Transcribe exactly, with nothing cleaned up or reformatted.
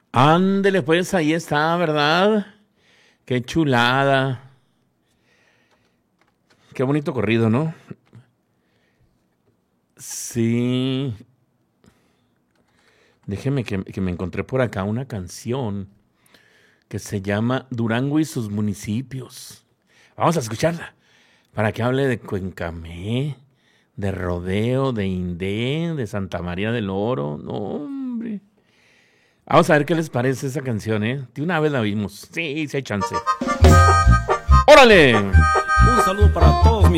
Ándele, pues ahí está, ¿verdad? Qué chulada. Qué bonito corrido, ¿no? Sí. Déjeme que, que me encontré por acá una canción que se llama Durango y sus municipios. Vamos a escucharla para que hable de Cuencamé, de Rodeo, de Indé, de Santa María del Oro. No, hombre. Vamos a ver qué les parece esa canción, ¿eh? De una vez la vimos. Sí, sí hay chance. ¡Órale! Un saludo para todos mis